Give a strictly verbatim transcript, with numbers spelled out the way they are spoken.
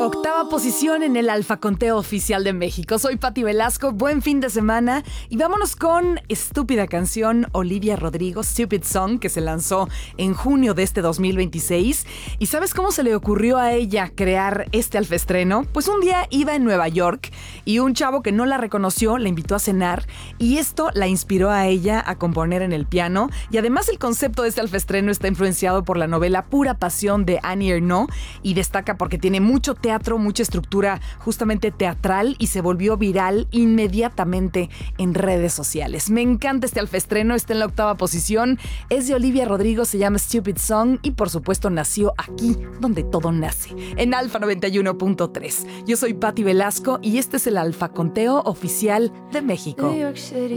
Octava posición en el Alfa Conteo Oficial de México. Soy Pati Velasco, buen fin de semana y vámonos con estúpida canción Olivia Rodrigo, Stupid Song, que se lanzó en junio de este dos mil veintiséis. ¿Y sabes cómo se le ocurrió a ella crear este alfaestreno? Pues un día iba en Nueva York y un chavo que no la reconoció la invitó a cenar y esto la inspiró a ella a componer en el piano. Y además el concepto de este alfaestreno está influenciado por la novela Pura Pasión de Annie Ernaux y destaca porque tiene mucho teatro, mucha estructura justamente teatral y se volvió viral inmediatamente en redes sociales. Me encanta este alfaestreno, está en la octava posición, es de Olivia Rodrigo, se llama Stupid Song y por supuesto nació aquí donde todo nace, en Alfa noventa y uno punto tres. Yo soy Pati Velasco y este es el Alfa Conteo Oficial de México.